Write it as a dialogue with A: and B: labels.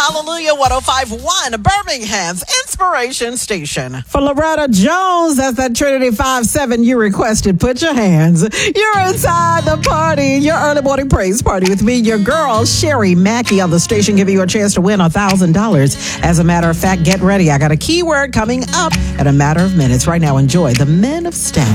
A: Hallelujah 105.1, Birmingham's Inspiration Station.
B: For Loretta Jones, that's that Trinity 5-7 you requested. Put your hands. You're inside the party, your early morning praise party with me, your girl, Sherry Mackey on the station, giving you a chance to win $1,000. As a matter of fact, get ready. I got a keyword coming up in a matter of minutes. Right now, enjoy the Men of STEM.